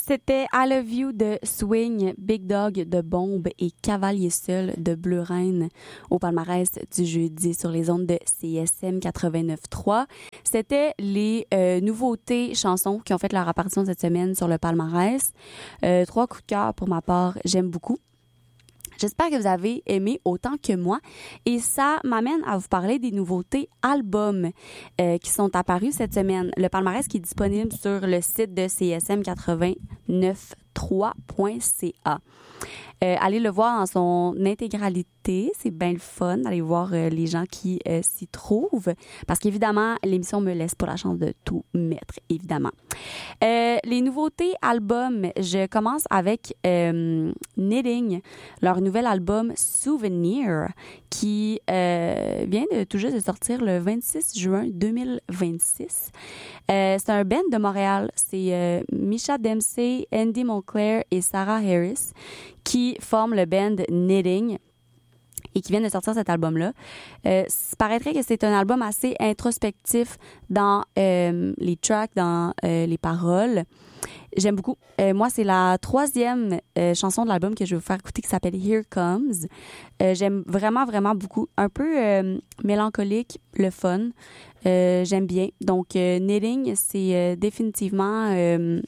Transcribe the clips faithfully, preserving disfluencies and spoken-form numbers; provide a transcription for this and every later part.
C'était I Love You de Swing, Big Dog de Bombe et Cavalier Seul de Bleu Reine au palmarès du jeudi sur les ondes de C S M quatre-vingt-neuf trois. C'était les euh, nouveautés chansons qui ont fait leur apparition cette semaine sur le palmarès. Euh, trois coups de cœur pour ma part, j'aime beaucoup. J'espère que vous avez aimé autant que moi et ça m'amène à vous parler des nouveautés albums euh, qui sont apparus cette semaine. Le palmarès qui est disponible sur le site de C S M quatre-vingt-neuf trois point c a. Euh, allez le voir en son intégralité, c'est bien le fun d'aller voir euh, les gens qui euh, s'y trouvent parce qu'évidemment, l'émission me laisse pas la chance de tout mettre, évidemment. Euh, les nouveautés albums, je commence avec euh, Knitting, leur nouvel album Souvenir qui euh, vient de tout juste de sortir le vingt-six juin deux mille vingt-six. Euh, c'est un band de Montréal, c'est euh, Misha Dempsey, Andy Monclair et Sarah Harris qui forment le band Knitting et qui viennent de sortir cet album-là. Euh, il paraîtrait que c'est un album assez introspectif dans euh, les tracks, dans euh, les paroles. J'aime beaucoup. Euh, moi, c'est la troisième euh, chanson de l'album que je vais vous faire écouter qui s'appelle Here Comes. Euh, j'aime vraiment, vraiment beaucoup. Un peu euh, mélancolique, le fun. Euh, j'aime bien. Donc, euh, Knitting, c'est euh, définitivement... Euh,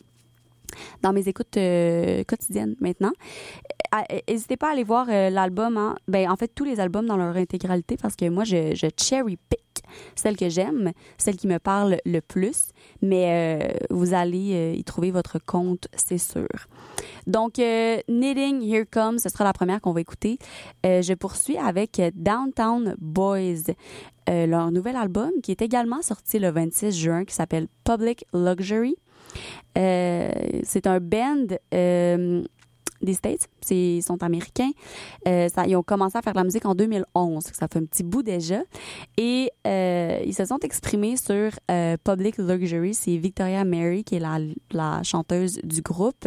dans mes écoutes euh, quotidiennes maintenant. N'hésitez pas à aller voir euh, l'album, hein. Ben, en fait, tous les albums dans leur intégralité parce que moi, je, je cherry pick celle que j'aime, celle qui me parle le plus, mais euh, vous allez euh, y trouver votre compte, c'est sûr. Donc, euh, Knitting, Here Comes, ce sera la première qu'on va écouter. Euh, je poursuis avec Downtown Boys, euh, leur nouvel album qui est également sorti le vingt-six juin, qui s'appelle Public Luxury. Euh, c'est un band euh, des States, c'est, ils sont américains. Euh, ça, ils ont commencé à faire de la musique en deux mille onze, ça fait un petit bout déjà. Et euh, ils se sont exprimés sur euh, Public Luxury. C'est Victoria Mary, qui est la, la chanteuse du groupe,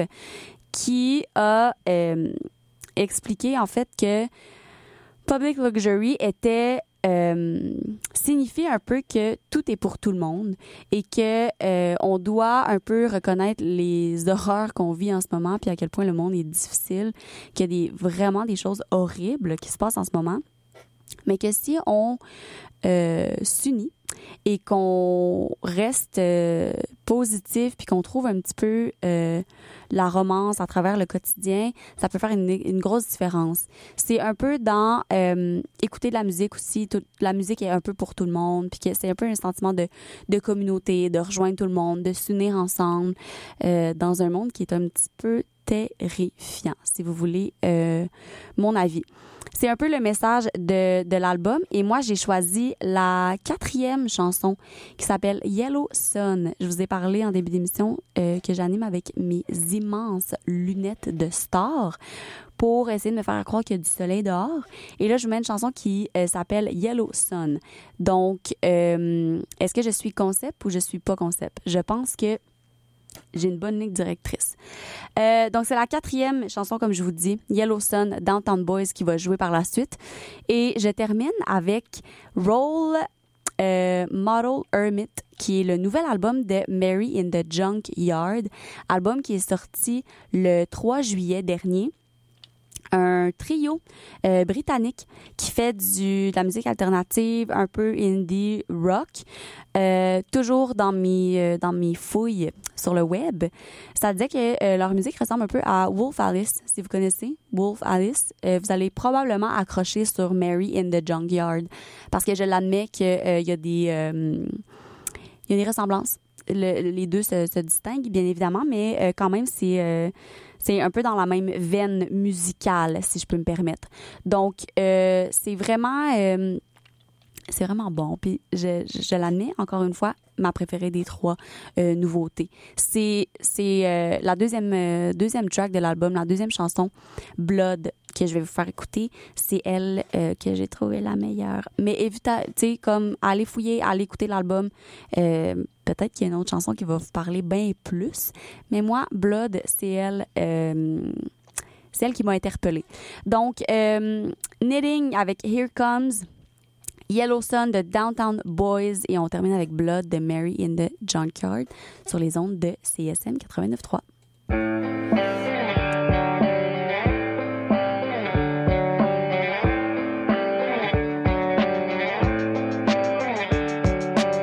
qui a euh, expliqué en fait que Public Luxury était Euh, signifie un peu que tout est pour tout le monde et que euh, on doit un peu reconnaître les horreurs qu'on vit en ce moment puis à quel point le monde est difficile, qu'il y a des, vraiment des choses horribles qui se passent en ce moment, mais que si on euh, s'unit et qu'on reste euh, positif puis qu'on trouve un petit peu euh, la romance à travers le quotidien, ça peut faire une, une grosse différence. C'est un peu dans euh, écouter de la musique aussi. Tout, la musique est un peu pour tout le monde puis que c'est un peu un sentiment de, de communauté, de rejoindre tout le monde, de s'unir ensemble euh, dans un monde qui est un petit peu terrifiant, si vous voulez euh, mon avis. C'est un peu le message de, de l'album et moi, j'ai choisi la quatrième chanson qui s'appelle Yellow Sun. Je vous ai parlé en début d'émission euh, que j'anime avec mes immenses lunettes de star pour essayer de me faire croire qu'il y a du soleil dehors. Et là, je vous mets une chanson qui euh, s'appelle Yellow Sun. Donc, euh, est-ce que je suis concept ou je suis pas concept? Je pense que j'ai une bonne ligne directrice. Euh, donc, c'est la quatrième chanson, comme je vous dis, Yellow Sun, Downtown Boys, qui va jouer par la suite. Et je termine avec Roll euh, Model Hermit, qui est le nouvel album de Mary in the Junkyard, album qui est sorti le trois juillet dernier. Un trio euh, britannique qui fait du, de la musique alternative, un peu indie rock, euh, toujours dans mes, euh, dans mes fouilles sur le web. Ça disait que euh, leur musique ressemble un peu à Wolf Alice, si vous connaissez Wolf Alice. Euh, vous allez probablement accrocher sur Mary in the Junkyard parce que je l'admets qu'il euh, y a des euh, il y a des ressemblances. Le, les deux se, se distinguent, bien évidemment, mais euh, quand même, c'est, euh, c'est un peu dans la même veine musicale, si je peux me permettre. Donc, euh, c'est vraiment... Euh, c'est vraiment bon. Puis, je, je, je l'admets, encore une fois, ma préférée des trois euh, nouveautés. C'est, c'est euh, la deuxième, euh, deuxième track de l'album, la deuxième chanson, Blood, que je vais vous faire écouter. C'est elle euh, que j'ai trouvé la meilleure. Mais évitez, tu sais, comme, allez fouiller, allez écouter l'album. Euh, peut-être qu'il y a une autre chanson qui va vous parler bien plus. Mais moi, Blood, c'est elle... Euh, c'est elle qui m'a interpellée. Donc, euh, Knitting avec Here Comes... Yellow Sun de Downtown Boys et on termine avec Blood de Mary in the Junkyard sur les ondes de C S M quatre-vingt-neuf trois.